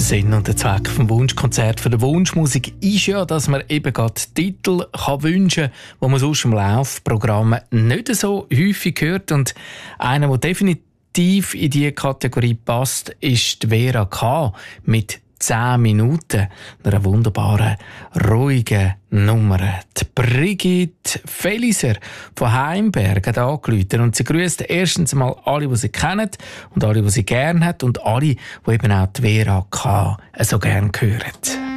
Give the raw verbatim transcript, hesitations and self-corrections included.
Sinn und der Zweck vom Wunschkonzert für die Wunschmusik ist ja, dass man eben gerade Titel kann wünschen kann, die man sonst im Laufprogramm nicht so häufig hört. Und einer, der definitiv in diese Kategorie passt, ist die Vera K. mit zehn Minuten. Eine wunderbare, ruhige Nummer. Die Brigitte Feliser von Heimberg hat angerufen und sie grüßt erstens mal alle, die sie kennen und alle, die sie gerne hat und alle, die eben auch die Vera K. so gerne hören.